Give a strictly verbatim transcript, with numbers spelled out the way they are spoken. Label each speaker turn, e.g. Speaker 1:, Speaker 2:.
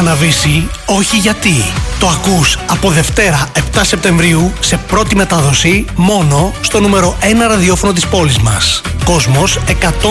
Speaker 1: Μαναβίση, όχι γιατί. Το ακούς από Δευτέρα επτά Σεπτεμβρίου σε πρώτη μετάδοση μόνο στο νούμερο ένα ραδιόφωνο της πόλης μας. Κόσμος εκατό